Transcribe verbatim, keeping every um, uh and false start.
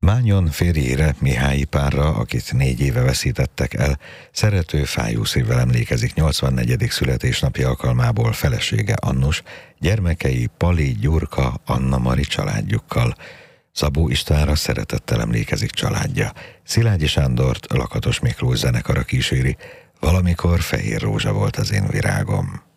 Mányon férjére, Mihályi párra, akit négy éve veszítettek el, szerető, fájó szívvel emlékezik nyolcvannegyedik születésnapja alkalmából felesége Annus, gyermekei Pali, Gyurka, Anna Mari családjukkal. Szabó Istvánra szeretettel emlékezik családja. Szilágyi Sándort Lakatos Miklós zenekara kíséri, valamikor fehér rózsa volt az én virágom.